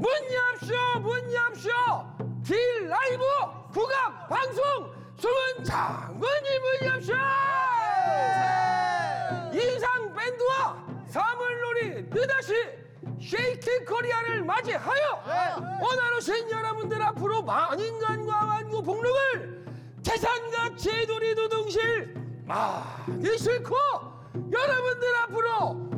문 yap쇼 딜라이브 국악 방송 숨은 장군이 문 yap쇼. 인상 밴드와 사물놀이 느닷이 쉐이키 코리아를 맞이하여 원하노신 여러분들 앞으로 만인간과 만구 복록을 태산같이 도리두둥실 많이 싣고 여러분들 앞으로